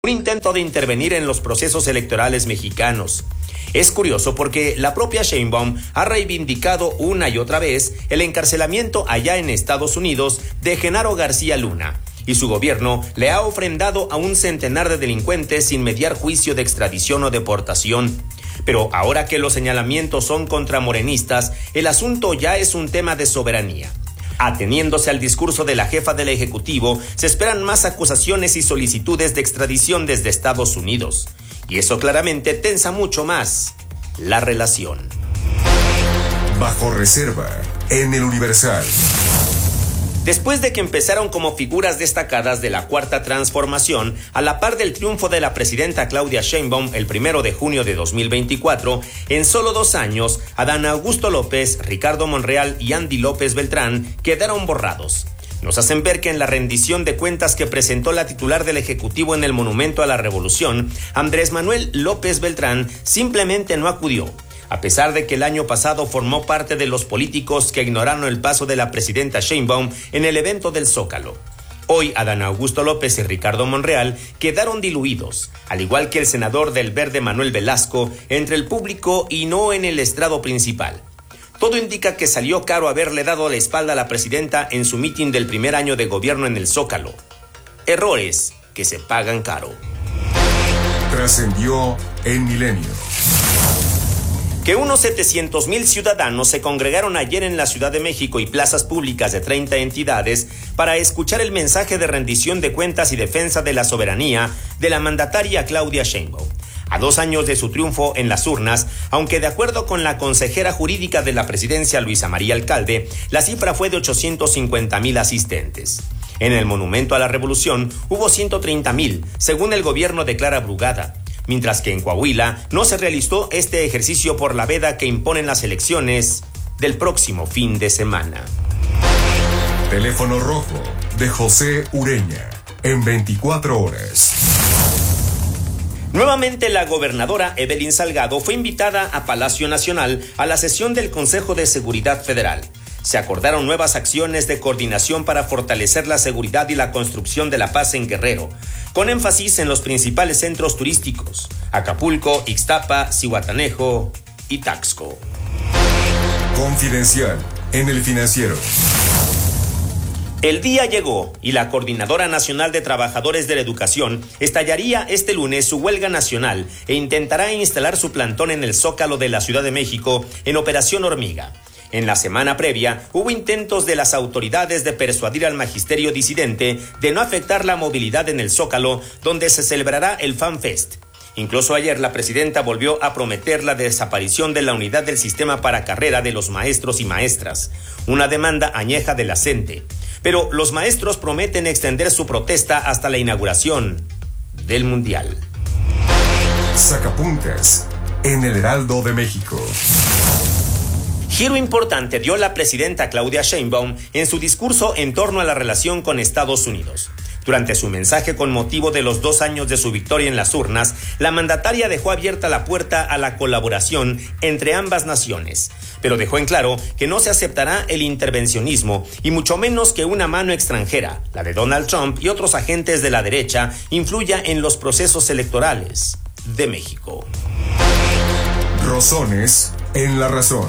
un intento de intervenir en los procesos electorales mexicanos. Es curioso porque la propia Sheinbaum ha reivindicado una y otra vez el encarcelamiento allá en Estados Unidos de Genaro García Luna, y su gobierno le ha ofrendado a un centenar de delincuentes sin mediar juicio de extradición o deportación. Pero ahora que los señalamientos son contra morenistas, el asunto ya es un tema de soberanía. Ateniéndose al discurso de la jefa del Ejecutivo, se esperan más acusaciones y solicitudes de extradición desde Estados Unidos. Y eso claramente tensa mucho más la relación. Bajo reserva, en el Universal. Después de que empezaron como figuras destacadas de la Cuarta Transformación, a la par del triunfo de la presidenta Claudia Sheinbaum el 1 de junio de 2024, en solo 2 años, Adán Augusto López, Ricardo Monreal y Andy López Beltrán quedaron borrados. Nos hacen ver que en la rendición de cuentas que presentó la titular del Ejecutivo en el Monumento a la Revolución, Andrés Manuel López Beltrán simplemente no acudió, a pesar de que el año pasado formó parte de los políticos que ignoraron el paso de la presidenta Sheinbaum en el evento del Zócalo. Hoy, Adán Augusto López y Ricardo Monreal quedaron diluidos, al igual que el senador del Verde Manuel Velasco, entre el público y no en el estrado principal. Todo indica que salió caro haberle dado la espalda a la presidenta en su mitin del primer año de gobierno en el Zócalo. Errores que se pagan caro. Trascendió en Milenio. Que unos 700,000 ciudadanos se congregaron ayer en la Ciudad de México y plazas públicas de 30 entidades para escuchar el mensaje de rendición de cuentas y defensa de la soberanía de la mandataria Claudia Sheinbaum. A 2 años de su triunfo en las urnas, aunque de acuerdo con la consejera jurídica de la presidencia Luisa María Alcalde, la cifra fue de 850,000 asistentes. En el Monumento a la Revolución hubo 130,000, según el gobierno de Clara Brugada, mientras que en Coahuila no se realizó este ejercicio por la veda que imponen las elecciones del próximo fin de semana. Teléfono rojo de José Ureña, en 24 horas. Nuevamente la gobernadora Evelyn Salgado fue invitada a Palacio Nacional a la sesión del Consejo de Seguridad Federal. Se acordaron nuevas acciones de coordinación para fortalecer la seguridad y la construcción de la paz en Guerrero, con énfasis en los principales centros turísticos: Acapulco, Ixtapa, Zihuatanejo y Taxco. Confidencial en El Financiero. El día llegó y la Coordinadora Nacional de Trabajadores de la Educación estallaría este lunes su huelga nacional e intentará instalar su plantón en el Zócalo de la Ciudad de México en Operación Hormiga. En la semana previa, hubo intentos de las autoridades de persuadir al magisterio disidente de no afectar la movilidad en el Zócalo, donde se celebrará el FanFest. Incluso ayer la presidenta volvió a prometer la desaparición de la unidad del sistema para carrera de los maestros y maestras, una demanda añeja de la CENTE. Pero los maestros prometen extender su protesta hasta la inauguración del Mundial. Sacapuntas en el Heraldo de México. Giro importante dio la presidenta Claudia Sheinbaum en su discurso en torno a la relación con Estados Unidos. Durante su mensaje con motivo de los 2 años de su victoria en las urnas, la mandataria dejó abierta la puerta a la colaboración entre ambas naciones, pero dejó en claro que no se aceptará el intervencionismo y mucho menos que una mano extranjera, la de Donald Trump y otros agentes de la derecha, influya en los procesos electorales de México. Rosones en La Razón.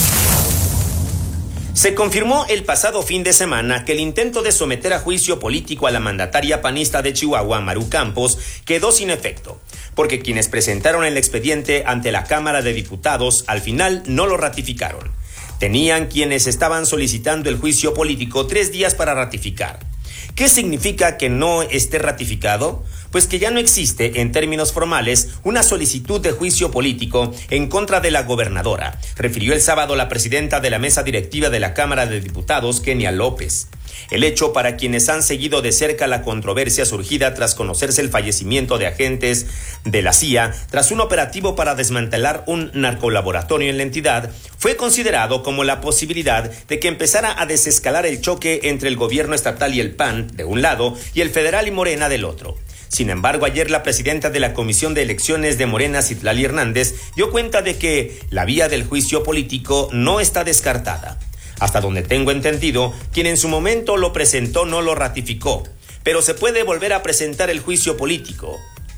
Se confirmó el pasado fin de semana que el intento de someter a juicio político a la mandataria panista de Chihuahua, Maru Campos, quedó sin efecto, porque quienes presentaron el expediente ante la Cámara de Diputados al final no lo ratificaron. Tenían quienes estaban solicitando el juicio político 3 días para ratificar. ¿Qué significa que no esté ratificado? Pues que ya no existe, en términos formales, una solicitud de juicio político en contra de la gobernadora, refirió el sábado la presidenta de la mesa directiva de la Cámara de Diputados, Kenia López. El hecho, para quienes han seguido de cerca la controversia surgida tras conocerse el fallecimiento de agentes de la CIA tras un operativo para desmantelar un narcolaboratorio en la entidad, fue considerado como la posibilidad de que empezara a desescalar el choque entre el gobierno estatal y el PAN, de un lado, y el federal y Morena, del otro. Sin embargo, ayer la presidenta de la Comisión de Elecciones de Morena, Citlali Hernández, dio cuenta de que la vía del juicio político no está descartada. Hasta donde tengo entendido, quien en su momento lo presentó no lo ratificó, pero se puede volver a presentar el juicio político.